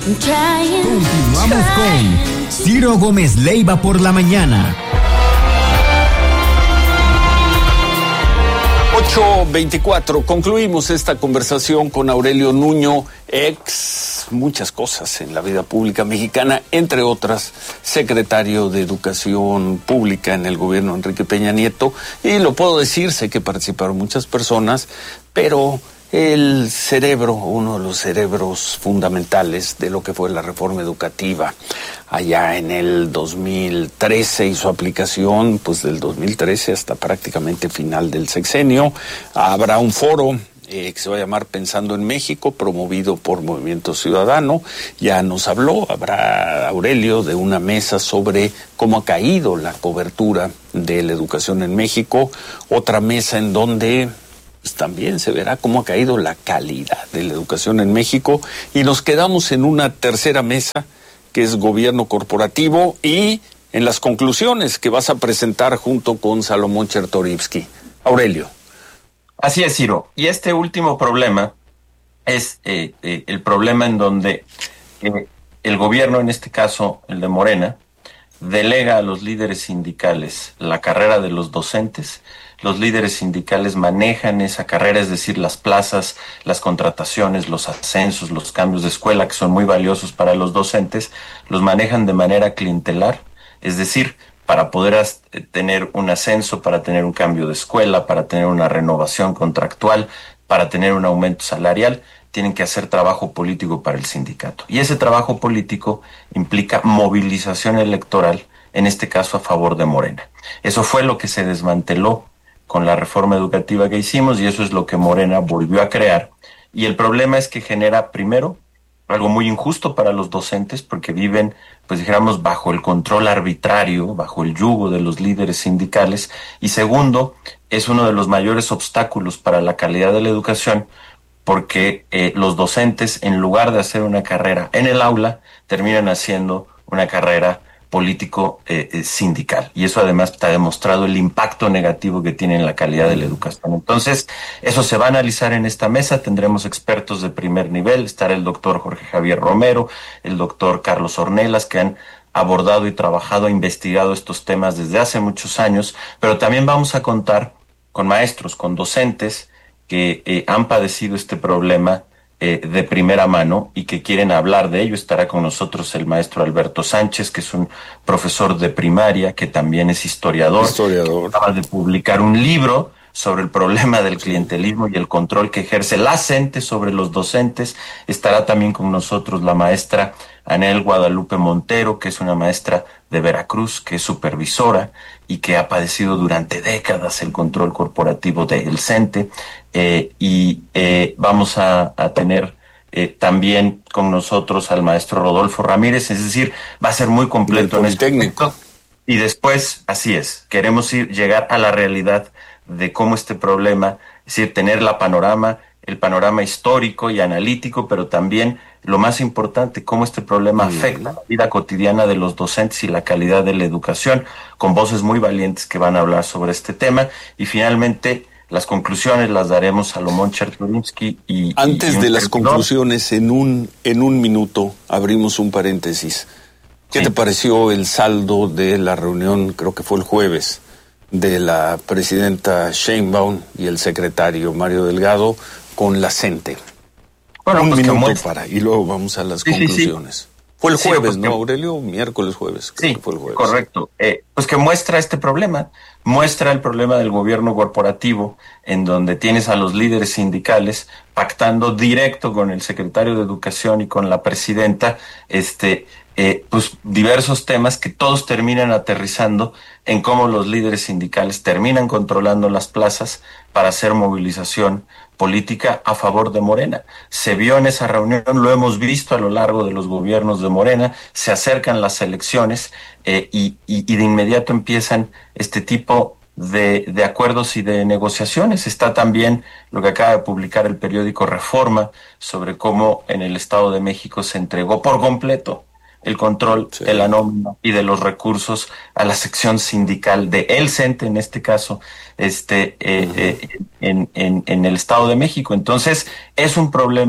Continuamos con Ciro Gómez Leiva por la mañana. 8:24. Concluimos esta conversación con Aurelio Nuño, ex muchas cosas en la vida pública mexicana, entre otras, secretario de Educación Pública en el gobierno de Enrique Peña Nieto. Y lo puedo decir, sé que participaron muchas personas, pero el cerebro, uno de los cerebros fundamentales de lo que fue la reforma educativa allá en el 2013 y su aplicación, pues del 2013 hasta prácticamente final del sexenio. Habrá un foro que se va a llamar Pensando en México, promovido por Movimiento Ciudadano. Ya nos habló, habrá Aurelio, de una mesa sobre cómo ha caído la cobertura de la educación en México. Otra mesa en donde pues también se verá cómo ha caído la calidad de la educación en México. Y nos quedamos en una tercera mesa, que es gobierno corporativo, y en las conclusiones que vas a presentar junto con Salomón Chertorivsky. Aurelio. Así es, Ciro. Y este último problema es el problema en donde el gobierno, en este caso el de Morena, delega a los líderes sindicales la carrera de los docentes. Los líderes sindicales manejan esa carrera, es decir, las plazas, las contrataciones, los ascensos, los cambios de escuela, que son muy valiosos para los docentes, los manejan de manera clientelar, es decir, para poder tener un ascenso, para tener un cambio de escuela, para tener una renovación contractual, para tener un aumento salarial, tienen que hacer trabajo político para el sindicato. Y ese trabajo político implica movilización electoral, en este caso a favor de Morena. Eso fue lo que se desmanteló con la reforma educativa que hicimos, y eso es lo que Morena volvió a crear. Y el problema es que genera, primero, algo muy injusto para los docentes, porque viven, pues dijéramos, bajo el control arbitrario, bajo el yugo de los líderes sindicales, y segundo, es uno de los mayores obstáculos para la calidad de la educación, porque los docentes, en lugar de hacer una carrera en el aula, terminan haciendo una carrera político sindical, y eso además está demostrado el impacto negativo que tiene en la calidad de la educación. Entonces, eso se va a analizar en esta mesa. Tendremos expertos de primer nivel, estará el doctor Jorge Javier Romero, el doctor Carlos Ornelas, que han abordado y trabajado, investigado estos temas desde hace muchos años, pero también vamos a contar con maestros, con docentes que han padecido este problema de primera mano y que quieren hablar de ello. Estará con nosotros el maestro Alberto Sánchez, que es un profesor de primaria, que también es historiador. Acaba de publicar un libro sobre el problema del clientelismo y el control que ejerce la CENTE sobre los docentes. Estará también con nosotros la maestra Anel Guadalupe Montero, que es una maestra de Veracruz, que es supervisora y que ha padecido durante décadas el control corporativo del CENTE. Vamos a tener también con nosotros al maestro Rodolfo Ramírez, es decir, va a ser muy completo en este técnico. Y después, así es, queremos llegar a la realidad de cómo este problema, es decir, tener el panorama histórico y analítico, pero también lo más importante, cómo este problema afecta la vida cotidiana de los docentes y la calidad de la educación, con voces muy valientes que van a hablar sobre este tema. Y finalmente, las conclusiones las daremos Salomón Chertorivsky y... Antes de las conclusiones, en un minuto, abrimos un paréntesis. ¿Qué te pareció el saldo de la reunión, creo que fue el jueves, de la presidenta Sheinbaum y el secretario Mario Delgado con la CENTE? Bueno, un minuto y luego vamos a las conclusiones. Fue el jueves, ¿no, Aurelio? Miércoles, jueves. Creo que fue el jueves. Correcto. Pues que muestra este problema, muestra el problema del gobierno corporativo, en donde tienes a los líderes sindicales pactando directo con el secretario de Educación y con la presidenta, pues diversos temas que todos terminan aterrizando en cómo los líderes sindicales terminan controlando las plazas para hacer movilización política a favor de Morena. Se vio en esa reunión, lo hemos visto a lo largo de los gobiernos de Morena, se acercan las elecciones y de inmediato empiezan este tipo de acuerdos y de negociaciones. Está también lo que acaba de publicar el periódico Reforma sobre cómo en el Estado de México se entregó por completo el control de la nómina y de los recursos a la sección sindical de el CENTE, en este caso, en el Estado de México. Entonces, es un problema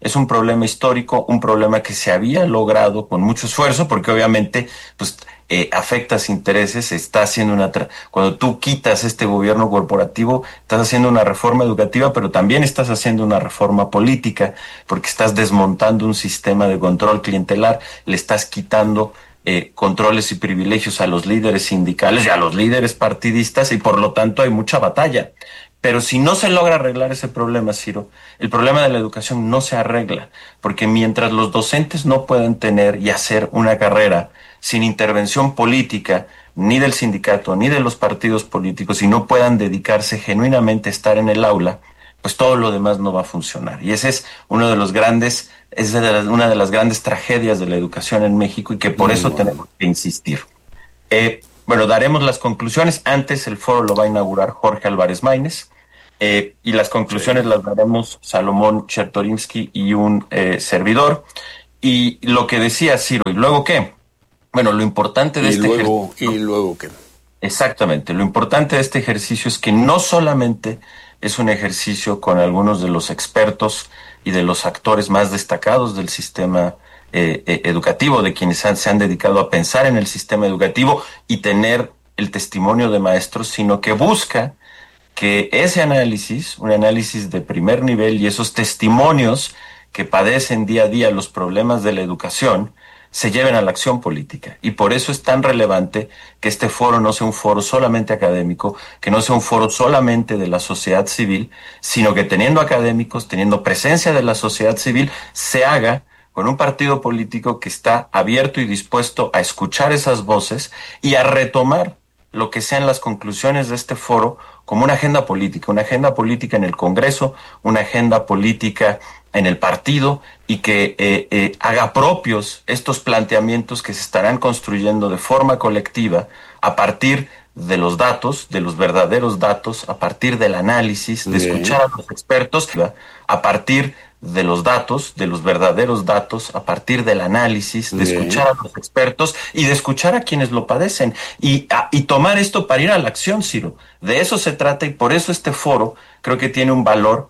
es un problema histórico, un problema que se había logrado con mucho esfuerzo, porque obviamente pues afectas intereses, está haciendo cuando tú quitas este gobierno corporativo, estás haciendo una reforma educativa, pero también estás haciendo una reforma política, porque estás desmontando un sistema de control clientelar, le estás quitando controles y privilegios a los líderes sindicales y a los líderes partidistas, y por lo tanto hay mucha batalla. Pero si no se logra arreglar ese problema, Ciro, el problema de la educación no se arregla, porque mientras los docentes no puedan tener y hacer una carrera sin intervención política, ni del sindicato, ni de los partidos políticos, y no puedan dedicarse genuinamente a estar en el aula, pues todo lo demás no va a funcionar. Y ese es una de las grandes tragedias de la educación en México, y que por eso tenemos que insistir. Bueno, daremos las conclusiones. Antes el foro lo va a inaugurar Jorge Álvarez Maínez, y las conclusiones las daremos Salomón Chertorinsky y un servidor. Y lo que decía Ciro, ¿y luego qué? Bueno, lo importante de ejercicio... ¿Y luego qué? Exactamente, lo importante de este ejercicio es que no solamente es un ejercicio con algunos de los expertos y de los actores más destacados del sistema educativo, de quienes se han dedicado a pensar en el sistema educativo y tener el testimonio de maestros, sino que busca que ese análisis, un análisis de primer nivel, y esos testimonios que padecen día a día los problemas de la educación, se lleven a la acción política. Y por eso es tan relevante que este foro no sea un foro solamente académico, que no sea un foro solamente de la sociedad civil, sino que teniendo académicos, teniendo presencia de la sociedad civil, se haga con un partido político que está abierto y dispuesto a escuchar esas voces y a retomar lo que sean las conclusiones de este foro como una agenda política en el Congreso, una agenda política en el partido, y que haga propios estos planteamientos que se estarán construyendo de forma colectiva a partir de los datos, de los verdaderos datos, a partir del análisis, de escuchar a los expertos, a partir de los datos, de los verdaderos datos, a partir del análisis, de escuchar a los expertos y de escuchar a quienes lo padecen, y tomar esto para ir a la acción, Ciro. De eso se trata, y por eso este foro creo que tiene un valor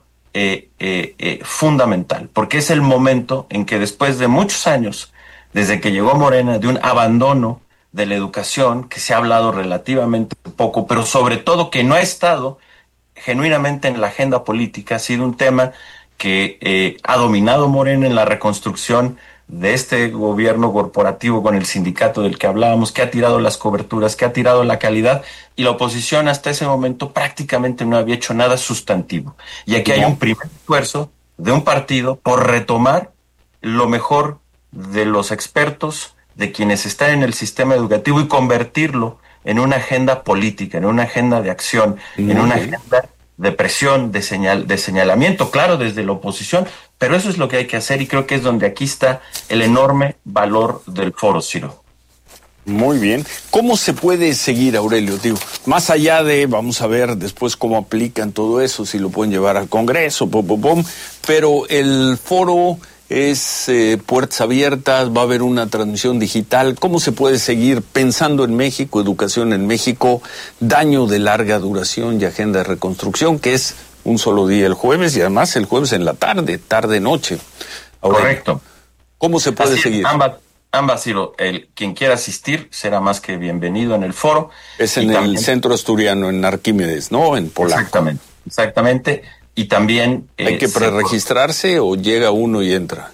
fundamental, porque es el momento en que, después de muchos años, desde que llegó Morena, de un abandono de la educación, que se ha hablado relativamente poco, pero sobre todo que no ha estado genuinamente en la agenda política, ha sido un tema que ha dominado Morena en la reconstrucción de este gobierno corporativo con el sindicato del que hablábamos, que ha tirado las coberturas, que ha tirado la calidad, y la oposición hasta ese momento prácticamente no había hecho nada sustantivo. Y aquí hay un primer esfuerzo de un partido por retomar lo mejor de los expertos, de quienes están en el sistema educativo, y convertirlo en una agenda política, en una agenda de acción, en una agenda de presión, de señalamiento, claro, desde la oposición, pero eso es lo que hay que hacer, y creo que es donde aquí está el enorme valor del foro, Ciro. Muy bien. ¿Cómo se puede seguir, Aurelio? Digo, más allá de, vamos a ver después cómo aplican todo eso, si lo pueden llevar al Congreso, pero el foro es puertas abiertas, va a haber una transmisión digital. ¿Cómo se puede seguir pensando en México, educación en México, daño de larga duración y agenda de reconstrucción, que es un solo día el jueves, y además el jueves en la tarde-noche? Correcto. ¿Cómo se puede seguir? Ambas, Ciro. Quien quiera asistir será más que bienvenido en el foro. Es en el Centro Asturiano, en Arquímedes, ¿no? En Polanco. Exactamente. Y también... ¿Hay que preregistrarse o llega uno y entra?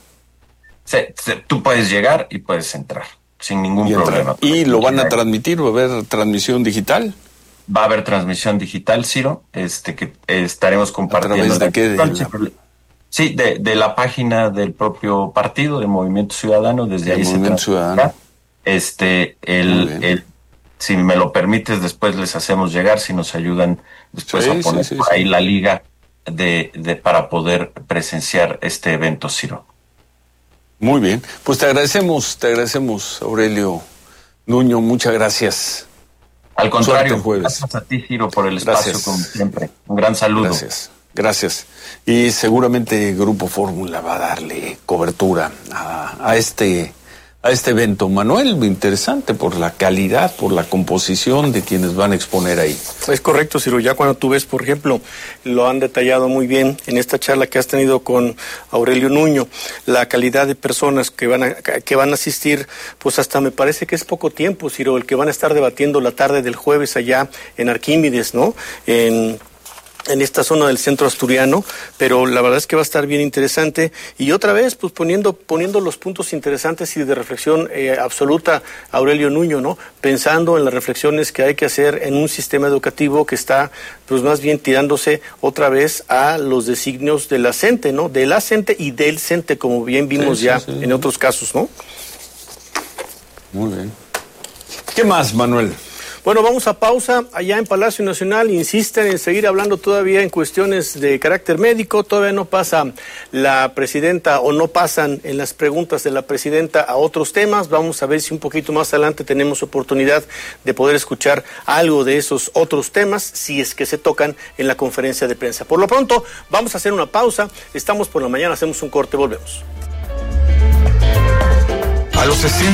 Tú puedes llegar y puedes entrar, sin ningún problema. ¿Y lo van a transmitir? ¿Va a haber transmisión digital? Va a haber transmisión digital, Ciro, que estaremos compartiendo. ¿A través de qué? Sí, de la página del propio partido, del Movimiento Ciudadano, desde ahí se transmitirá. Si me lo permites, después les hacemos llegar, si nos ayudan después a poner por ahí la liga para poder presenciar este evento, Ciro. Muy bien, pues te agradecemos, Aurelio Nuño, muchas gracias. Al contrario, gracias a ti, Ciro, por el espacio, como siempre. Un gran saludo. Gracias. Y seguramente Grupo Fórmula va a darle cobertura a este a este evento, Manuel, interesante por la calidad, por la composición de quienes van a exponer ahí. Es correcto, Ciro, ya cuando tú ves, por ejemplo, lo han detallado muy bien en esta charla que has tenido con Aurelio Nuño, la calidad de personas que van a asistir, pues hasta me parece que es poco tiempo, Ciro, el que van a estar debatiendo la tarde del jueves allá en Arquímedes, ¿no? En esta zona del centro asturiano, pero la verdad es que va a estar bien interesante, y otra vez pues poniendo los puntos interesantes y de reflexión absoluta Aurelio Nuño, ¿no? Pensando en las reflexiones que hay que hacer en un sistema educativo que está pues más bien tirándose otra vez a los designios de la CENTE, ¿no? De la CENTE y del CENTE, como bien vimos en otros casos, ¿no? Muy bien. ¿Qué más, Manuel? Bueno, vamos a pausa. Allá en Palacio Nacional insisten en seguir hablando todavía en cuestiones de carácter médico. Todavía no pasa la presidenta, o no pasan en las preguntas de la presidenta a otros temas. Vamos a ver si un poquito más adelante tenemos oportunidad de poder escuchar algo de esos otros temas, si es que se tocan en la conferencia de prensa. Por lo pronto, vamos a hacer una pausa. Estamos por la mañana, hacemos un corte, volvemos. A los 60